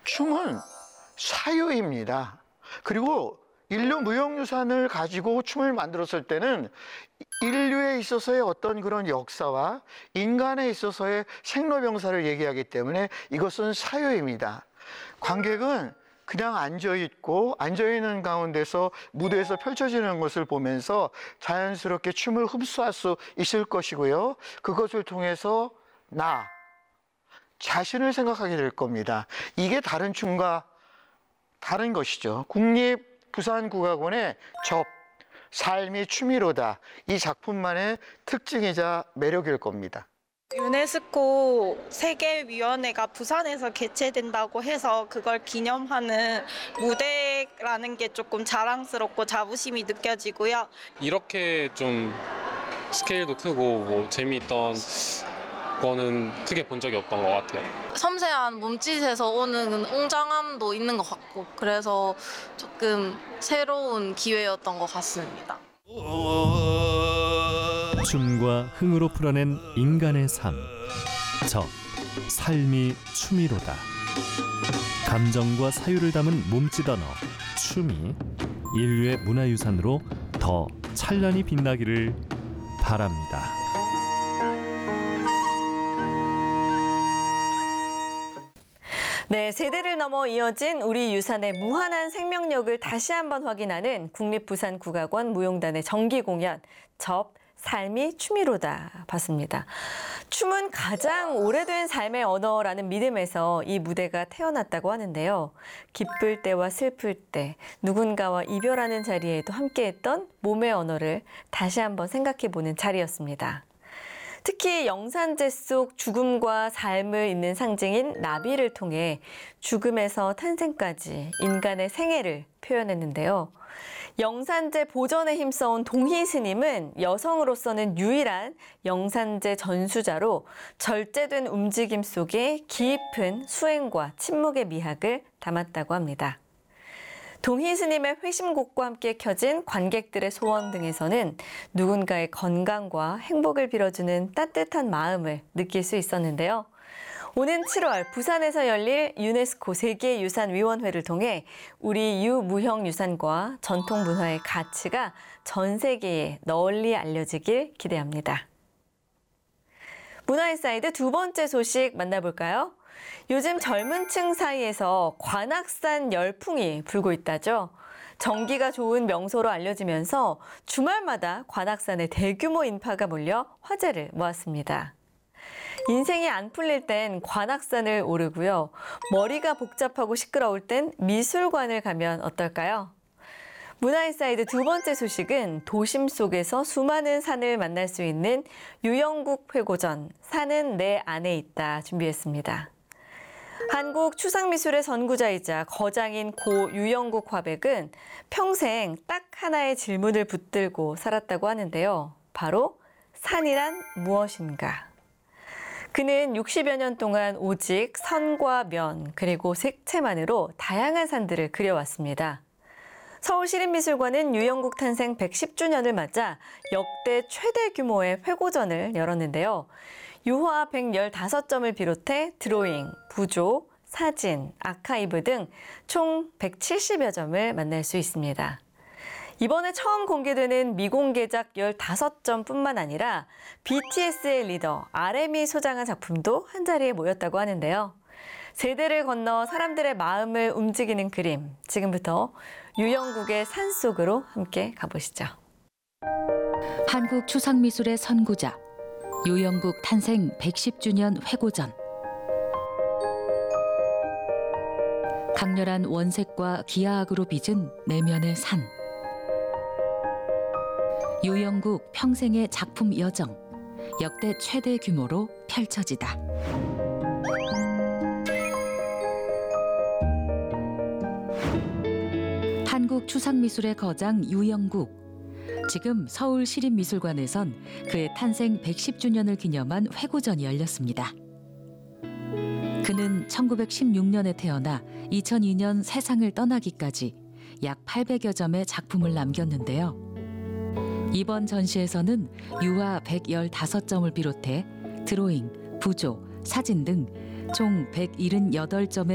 춤은 사유입니다. 그리고 인류 무형유산을 가지고 춤을 만들었을 때는 인류에 있어서의 어떤 그런 역사와 인간에 있어서의 생로병사를 얘기하기 때문에 이것은 사유입니다. 관객은 그냥 앉아있는 가운데서 무대에서 펼쳐지는 것을 보면서 자연스럽게 춤을 흡수할 수 있을 것이고요. 그것을 통해서 나 자신을 생각하게 될 겁니다. 이게 다른 춤과 다른 것이죠. 국립부산국악원의 삶이 춤이로다. 이 작품만의 특징이자 매력일 겁니다. 유네스코 세계위원회가 부산에서 개최된다고 해서 그걸 기념하는 무대라는 게 조금 자랑스럽고 자부심이 느껴지고요. 이렇게 좀 스케일도 크고 재미있던 거는 크게 본 적이 없던 것 같아요. 섬세한 몸짓에서 오는 웅장함도 있는 것 같고 그래서 조금 새로운 기회였던 것 같습니다. 춤과 흥으로 풀어낸 인간의 삶. 삶이 춤이로다. 감정과 사유를 담은 몸짓 언어 춤이 인류의 문화유산으로 더 찬란히 빛나기를 바랍니다. 네, 세대를 넘어 이어진 우리 유산의 무한한 생명력을 다시 한번 확인하는 국립부산국악원 무용단의 정기 공연 삶이 춤이로다 봤습니다. 춤은 가장 오래된 삶의 언어라는 믿음에서 이 무대가 태어났다고 하는데요. 기쁠 때와 슬플 때 누군가와 이별하는 자리에도 함께했던 몸의 언어를 다시 한번 생각해보는 자리였습니다. 특히 영산제 속 죽음과 삶을 잇는 상징인 나비를 통해 죽음에서 탄생까지 인간의 생애를 표현했는데요. 영산제 보존에 힘써온 동희 스님은 여성으로서는 유일한 영산제 전수자로 절제된 움직임 속에 깊은 수행과 침묵의 미학을 담았다고 합니다. 동희 스님의 회심곡과 함께 켜진 관객들의 소원 등에서는 누군가의 건강과 행복을 빌어주는 따뜻한 마음을 느낄 수 있었는데요. 오는 7월 부산에서 열릴 유네스코 세계유산위원회를 통해 우리 유무형유산과 전통문화의 가치가 전 세계에 널리 알려지길 기대합니다. 문화인사이드 두 번째 소식 만나볼까요? 요즘 젊은 층 사이에서 관악산 열풍이 불고 있다죠. 정기가 좋은 명소로 알려지면서 주말마다 관악산에 대규모 인파가 몰려 화제를 모았습니다. 인생이 안 풀릴 땐 관악산을 오르고요. 머리가 복잡하고 시끄러울 땐 미술관을 가면 어떨까요? 문화인사이드 두 번째 소식은 도심 속에서 수많은 산을 만날 수 있는 유영국 회고전, 산은 내 안에 있다 준비했습니다. 한국 추상미술의 선구자이자 거장인 고 유영국 화백은 평생 딱 하나의 질문을 붙들고 살았다고 하는데요. 바로 산이란 무엇인가? 그는 60여 년 동안 오직 선과 면 그리고 색채만으로 다양한 산들을 그려왔습니다. 서울시립미술관은 유영국 탄생 110주년을 맞아 역대 최대 규모의 회고전을 열었는데요. 유화 115점을 비롯해 드로잉, 부조, 사진, 아카이브 등 총 170여 점을 만날 수 있습니다. 이번에 처음 공개되는 미공개작 15점뿐만 아니라 BTS의 리더 RM이 소장한 작품도 한자리에 모였다고 하는데요. 세대를 건너 사람들의 마음을 움직이는 그림, 지금부터 유영국의 산속으로 함께 가보시죠. 한국 추상미술의 선구자, 유영국 탄생 110주년 회고전. 강렬한 원색과 기하학으로 빚은 내면의 산. 유영국 평생의 작품 여정, 역대 최대 규모로 펼쳐지다. 한국 추상미술의 거장 유영국. 지금 서울시립미술관에선 그의 탄생 110주년을 기념한 회고전이 열렸습니다. 그는 1916년에 태어나 2002년 세상을 떠나기까지 약 800여 점의 작품을 남겼는데요. 이번 전시에서는 유화 115점을 비롯해 드로잉, 부조, 사진 등 총 178점의